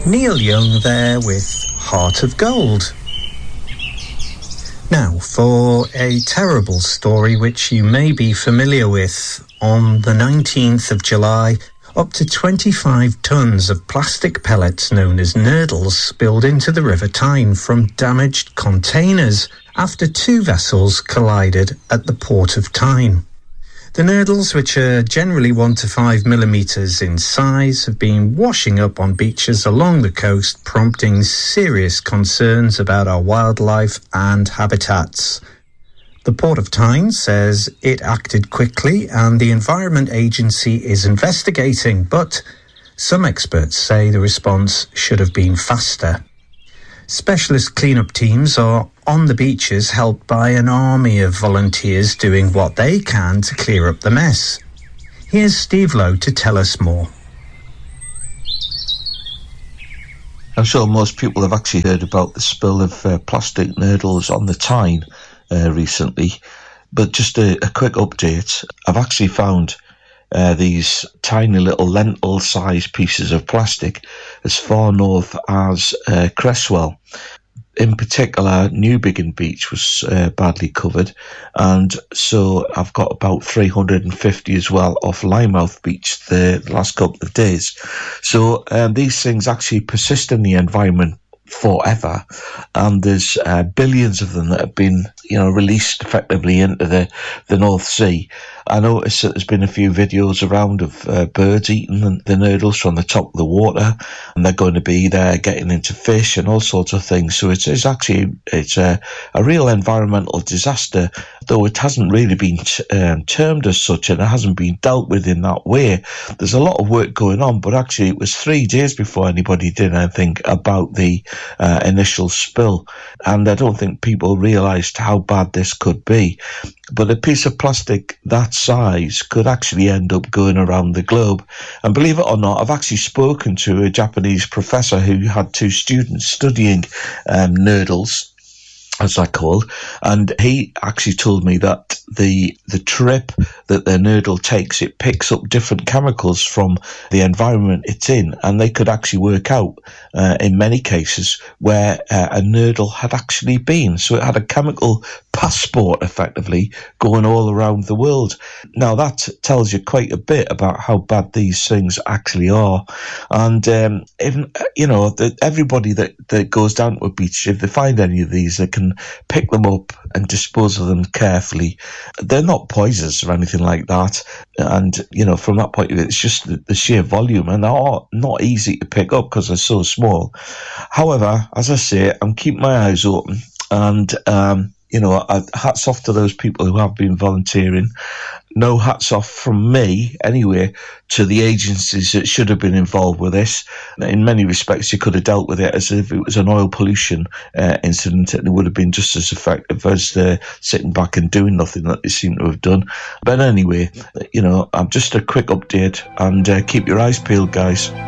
Neil Young there with Heart of Gold. Now, for a terrible story which you may be familiar with, on the 19th of July, up to 25 tonnes of plastic pellets known as nurdles spilled into the River Tyne from damaged containers after two vessels collided at the port of Tyne. The nurdles, which are generally 1 to 5 millimetres in size, have been washing up on beaches along the coast, prompting serious concerns about our wildlife and habitats. The Port of Tyne says it acted quickly and the Environment Agency is investigating, but some experts say the response should have been faster. Specialist cleanup teams are on the beaches, helped by an army of volunteers doing what they can to clear up the mess. Here's Steve Lowe to tell us more. I'm sure most people have actually heard about the spill of plastic nurdles on the Tyne recently, but just a quick update. I've actually found these tiny little lentil-sized pieces of plastic as far north as Cresswell. In particular, Newbiggin Beach was badly covered, and so I've got about 350 as well off Linemouth Beach the last couple of days. So these things actually persist in the environment forever, and there's billions of them that have been released effectively into the North Sea. I noticed that there's been a few videos around of birds eating the nurdles from the top of the water, and they're going to be there getting into fish and all sorts of things. So it's a real environmental disaster, though it hasn't really been termed as such, and it hasn't been dealt with in that way. There's a lot of work going on, but actually it was 3 days before anybody did anything about the initial spill, and I don't think people realised how bad this could be. But a piece of plastic that size could actually end up going around the globe. And believe it or not, I've actually spoken to a Japanese professor who had 2 students studying nurdles, as they're called, and he actually told me that the trip that the nurdle takes, it picks up different chemicals from the environment it's in, and they could actually work out in many cases where a nurdle had actually been. So it had a chemical passport effectively going all around the world. Now that tells you quite a bit about how bad these things actually are. And everybody that goes down to a beach, if they find any of these, they can pick them up and dispose of them carefully. They're not poisonous or anything like that, and from that point of view, it's just the sheer volume, and they are not easy to pick up because they're so small. However, as I say, I'm keeping my eyes open, and hats off to those people who have been volunteering. No hats off from me, anyway, to the agencies that should have been involved with this. In many respects, you could have dealt with it as if it was an oil pollution incident, and it would have been just as effective as sitting back and doing nothing that they seem to have done. But anyway, I'm just a quick update, and keep your eyes peeled, guys.